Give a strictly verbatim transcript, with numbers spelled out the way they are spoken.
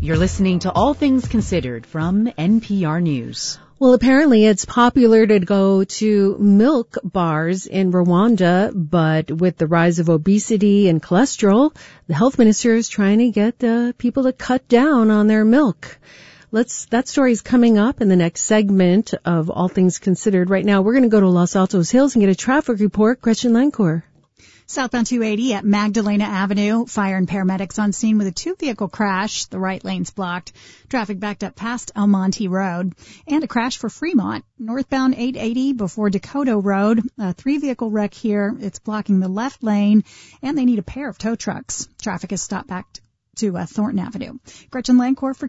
You're listening to All Things Considered from N P R News. Well, apparently it's popular to go to milk bars in Rwanda, but with the rise of obesity and cholesterol, the health minister is trying to get uh, people to cut down on their milk. Let's, that story is coming up in the next segment of All Things Considered. Right now, we're going to go to Los Altos Hills and get a traffic report. Gretchen Lancourt. Southbound two eighty at Magdalena Avenue. Fire and paramedics on scene with a two-vehicle crash. The right lane's blocked. Traffic backed up past El Monte Road. And a crash for Fremont. Northbound eight eighty before Dakota Road. A three-vehicle wreck here. It's blocking the left lane. And they need a pair of tow trucks. Traffic is stopped back to uh, Thornton Avenue. Gretchen Lancourt for